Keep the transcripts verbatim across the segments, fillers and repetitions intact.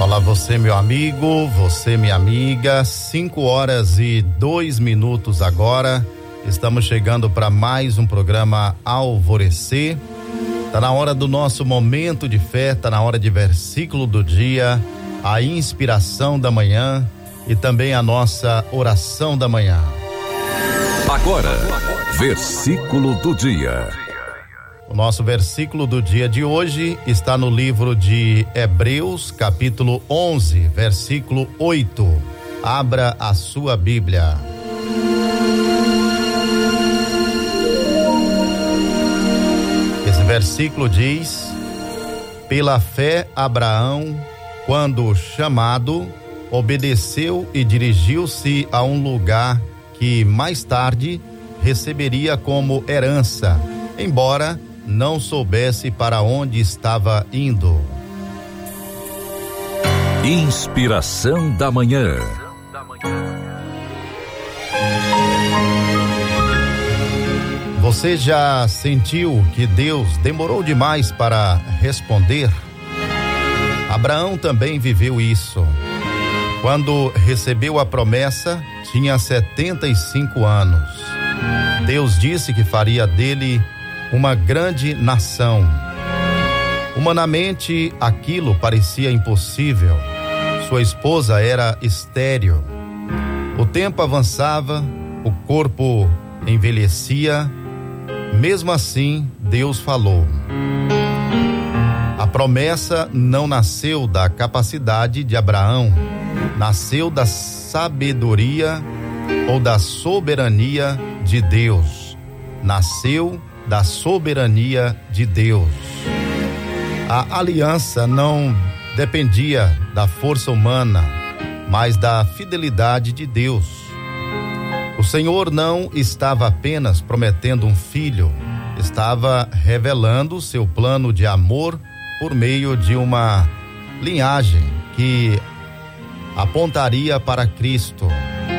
Olá você, meu amigo, você, minha amiga, cinco horas e dois minutos agora, estamos chegando para mais um programa Alvorecer. Tá na hora do nosso momento de fé, tá na hora de versículo do dia, a inspiração da manhã e também a nossa oração da manhã. Agora, versículo do dia. O nosso versículo do dia de hoje está no livro de Hebreus, capítulo onze, versículo oito. Abra a sua Bíblia. Esse versículo diz: pela fé Abraão, quando chamado, obedeceu e dirigiu-se a um lugar que mais tarde receberia como herança, embora não soubesse para onde estava indo. Inspiração da manhã. Você já sentiu que Deus demorou demais para responder? Abraão também viveu isso. Quando recebeu a promessa, tinha setenta e cinco anos. Deus disse que faria dele uma grande nação. Humanamente, aquilo parecia impossível. Sua esposa era estéril. O tempo avançava, o corpo envelhecia. Mesmo assim, Deus falou. A promessa não nasceu da capacidade de Abraão, nasceu da sabedoria ou da soberania de Deus. Nasceu da soberania de Deus. A aliança não dependia da força humana, mas da fidelidade de Deus. O Senhor não estava apenas prometendo um filho, estava revelando seu plano de amor por meio de uma linhagem que apontaria para Cristo.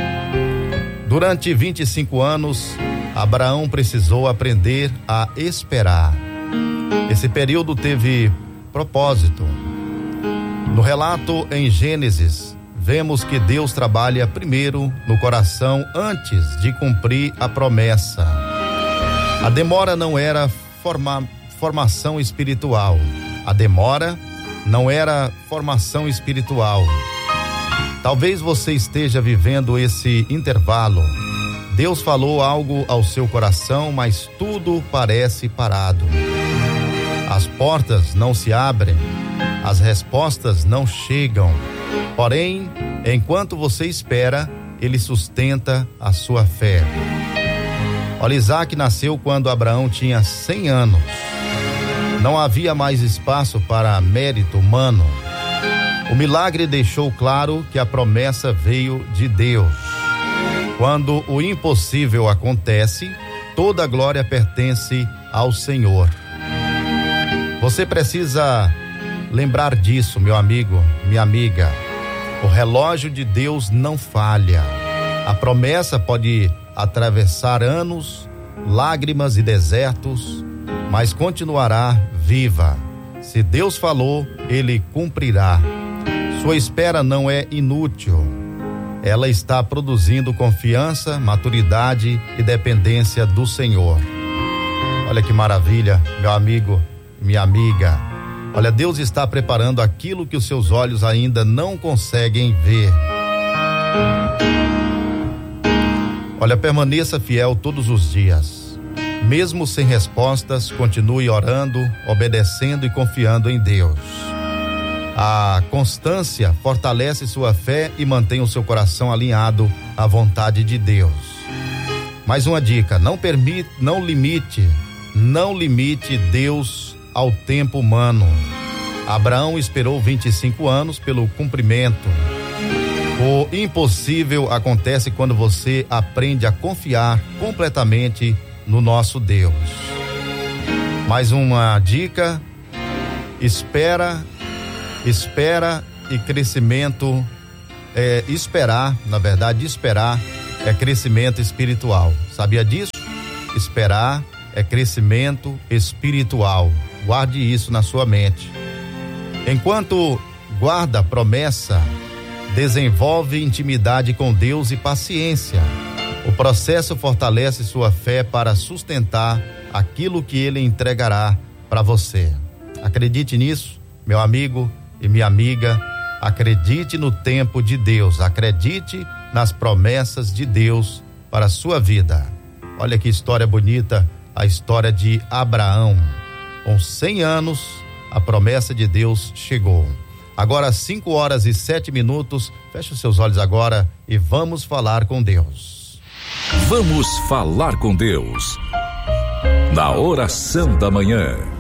Durante vinte e cinco anos, Abraão precisou aprender a esperar. Esse período teve propósito. No relato em Gênesis, vemos que Deus trabalha primeiro no coração antes de cumprir a promessa. A demora não era forma, formação espiritual. A demora não era formação espiritual. Talvez você esteja vivendo esse intervalo. Deus falou algo ao seu coração, mas tudo parece parado. As portas não se abrem, as respostas não chegam. Porém, enquanto você espera, Ele sustenta a sua fé. Olha, Isaac nasceu quando Abraão tinha cem anos. Não havia mais espaço para mérito humano. O milagre deixou claro que a promessa veio de Deus. Quando o impossível acontece, toda a glória pertence ao Senhor. Você precisa lembrar disso, meu amigo, minha amiga. O relógio de Deus não falha. A promessa pode atravessar anos, lágrimas e desertos, mas continuará viva. Se Deus falou, Ele cumprirá. Sua espera não é inútil. Ela está produzindo confiança, maturidade e dependência do Senhor. Olha que maravilha, meu amigo, minha amiga. Olha, Deus está preparando aquilo que os seus olhos ainda não conseguem ver. Olha, permaneça fiel todos os dias. Mesmo sem respostas, continue orando, obedecendo e confiando em Deus. A constância fortalece sua fé e mantém o seu coração alinhado à vontade de Deus. Mais uma dica: não permite, não limite, não limite Deus ao tempo humano. Abraão esperou vinte e cinco anos pelo cumprimento. O impossível acontece quando você aprende a confiar completamente no nosso Deus. Mais uma dica: espera Espera e crescimento, é, esperar, na verdade, esperar é crescimento espiritual. Sabia disso? Esperar é crescimento espiritual. Guarde isso na sua mente. Enquanto guarda a promessa, desenvolve intimidade com Deus e paciência. O processo fortalece sua fé para sustentar aquilo que ele entregará para você. Acredite nisso, meu amigo e minha amiga. Acredite no tempo de Deus, acredite nas promessas de Deus para a sua vida. Olha que história bonita, a história de Abraão. Com cem anos, a promessa de Deus chegou. Agora cinco horas e sete minutos, feche os seus olhos agora e vamos falar com Deus. Vamos falar com Deus. Na oração da manhã.